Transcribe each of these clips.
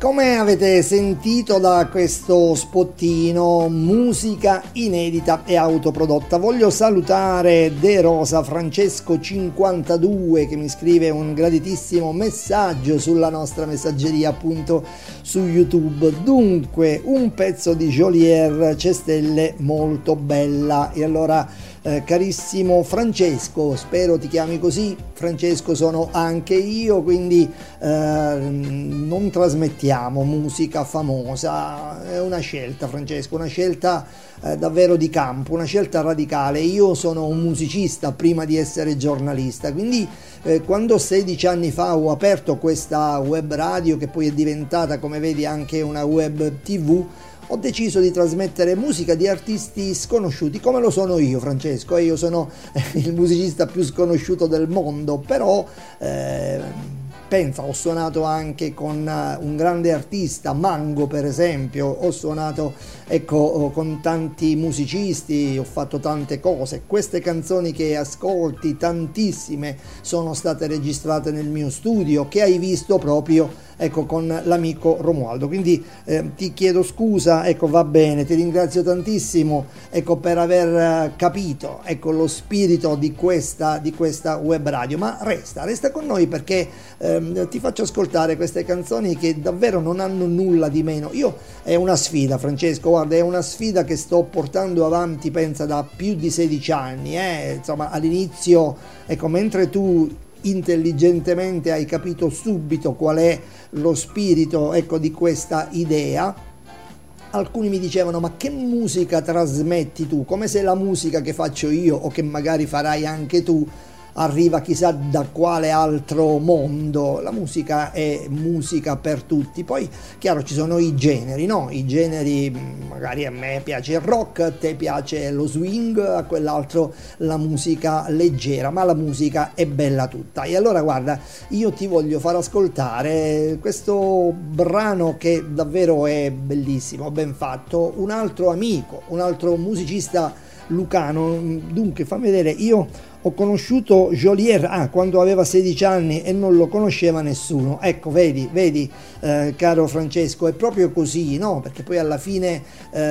Come avete sentito da questo spottino, musica inedita e autoprodotta. Voglio salutare De Rosa Francesco 52 che mi scrive un graditissimo messaggio sulla nostra messaggeria appunto su YouTube. Dunque, un pezzo di Geolier Cestelle molto bella. E allora carissimo Francesco, spero ti chiami così, Francesco sono anche io, quindi non trasmettiamo musica famosa, è una scelta Francesco, una scelta davvero di campo, una scelta radicale. Io sono un musicista prima di essere giornalista, quindi quando 16 anni fa ho aperto questa web radio che poi è diventata, come vedi, anche una web tv, ho deciso di trasmettere musica di artisti sconosciuti, come lo sono io Francesco, e io sono il musicista più sconosciuto del mondo, però pensa, ho suonato anche con un grande artista, Mango per esempio, ho suonato con tanti musicisti, ho fatto tante cose. Queste canzoni che ascolti, tantissime, sono state registrate nel mio studio, che hai visto proprio con l'amico Romualdo, quindi ti chiedo scusa, va bene, ti ringrazio tantissimo per aver capito lo spirito di questa web radio, ma resta con noi perché ti faccio ascoltare queste canzoni che davvero non hanno nulla di meno. È una sfida Francesco, guarda, è una sfida che sto portando avanti, pensa, da più di 16 anni, insomma all'inizio, mentre tu intelligentemente hai capito subito qual è lo spirito di questa idea, alcuni mi dicevano: ma che musica trasmetti tu? Come se la musica che faccio io o che magari farai anche tu arriva chissà da quale altro mondo. La musica è musica per tutti. Poi chiaro, ci sono i generi, no? I generi, magari a me piace il rock, a te piace lo swing, a quell'altro la musica leggera, ma la musica è bella tutta. E allora guarda, io ti voglio far ascoltare questo brano che davvero è bellissimo, ben fatto, un altro amico, un altro musicista lucano. Dunque, fammi vedere, io ho conosciuto Geolier quando aveva 16 anni e non lo conosceva nessuno. Vedi caro Francesco, è proprio così, no? Perché poi alla fine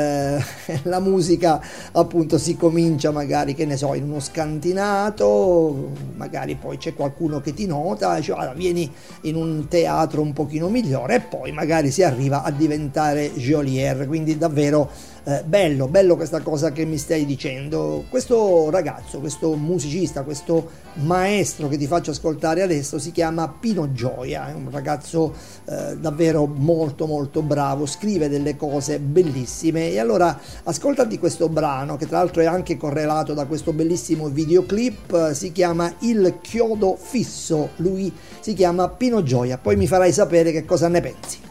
la musica appunto si comincia magari, che ne so, in uno scantinato, magari poi c'è qualcuno che ti nota, cioè, allora, vieni in un teatro un pochino migliore e poi magari si arriva a diventare Geolier, quindi davvero bello questa cosa che mi stai dicendo. Questo ragazzo, questo musicista, questo maestro che ti faccio ascoltare adesso si chiama Pino Gioia, è un ragazzo davvero molto molto bravo, scrive delle cose bellissime. E allora ascoltati questo brano, che tra l'altro è anche correlato da questo bellissimo videoclip, si chiama Il chiodo fisso, lui si chiama Pino Gioia, poi mi farai sapere che cosa ne pensi.